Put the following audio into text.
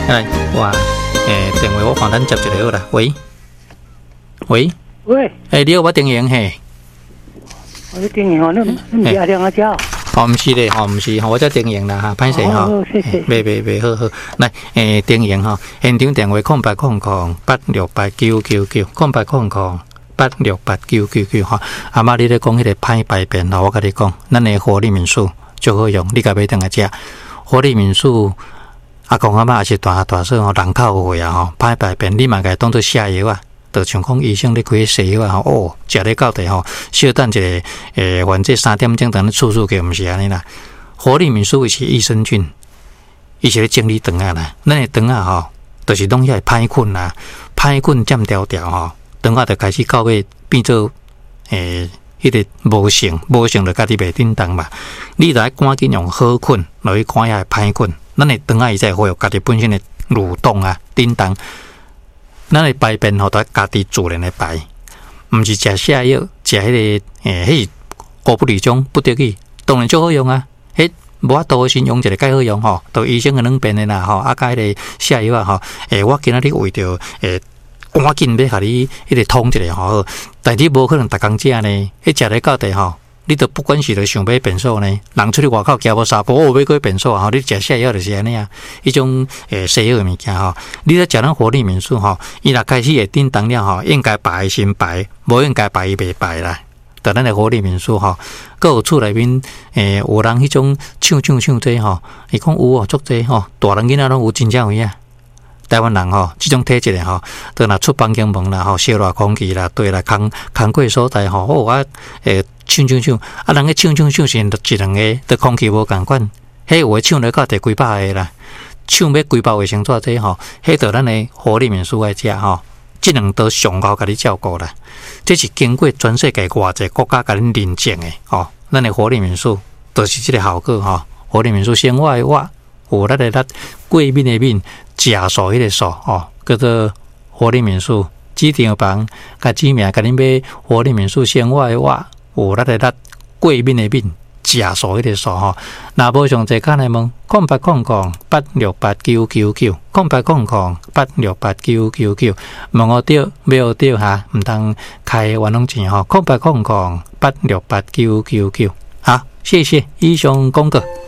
来，哇，电话我看咱接一个好啦。喂，你好，我丁莹嘿。 我是丁莹哦，你是阿亮阿姐？ 哦，唔是咧，唔是，我叫丁莹啦哈，歹势哈。 谢谢。 袂，好。来，丁莹哈，现场电话0800-8689999，0800-8689999哈。阿妈，你咧讲迄个歹排便吼，我甲你讲，咱的活力民宿最好用，你甲买等下食。活力民宿，阿公阿妈也是大说吼，人口有会啊吼，歹排便你嘛甲当做下药啊。就像讲医生咧开西药啊吼，哦，食咧到底吼，小等一个反正3点钟等咧处给，毋是安尼啦。活力民宿是益生菌，伊是咧整理肠啊啦，咱的肠啊吼，就是拢遐歹菌啦，歹菌占条吼，肠啊就开始到尾变做迄个无性就家己袂叮当嘛。你来赶紧用好菌来去赶遐歹菌，咱的肠啊伊才恢复家己本身的蠕动啊，叮当。咱的排便吼，都家己自然的排，毋是食下药，食迄个迄高不离中不得去，当然最好用啊。迄无法度先用一个介好用吼，都医生个两边的啦吼，啊，甲迄个下药啊吼，我今仔日为着赶紧要甲你迄个通一下吼，但你无可能逐工食呢，迄食咧到底吼。你都不管是咧想买便所呢，人出去外口行无3步，买过便所吼，你食下药就是安尼啊，迄种西药的物件吼，你咧食咱活力民宿吼，伊若开始会叮当了吼，应该排先排，无应该排伊袂排啦。但咱的活力民宿吼，佮有厝内面有人迄种唱这吼，伊讲有哦，足济吼，大人囡仔拢有真正有影。台湾人吼，这种体质的吼，都若出房间门啦，吼，烧热空气啦，对啦，空过所在吼，哦啊，唱，啊，人个唱是一两个，对空气无共款，迄有诶唱来到第几百个啦，唱要几包卫生纸这吼，迄着咱的活力民宿来食吼，这两道上高甲你照顾啦，这是经过全世界偌济国家甲恁认证的吼，咱的活力民宿就是这个效果吼，活力民宿生活的活。有咱的过敏的敏，食素迄个素哦，叫做活力民宿。指定房甲指名，甲恁买活力民宿生活的活，有咱的过敏的敏，食素迄个素吼。若无上侪看来问，0800-8689999，0800-8689999，问我对，买我对哈，毋通开冤枉钱吼，0800-8689999，好，谢谢以上广告。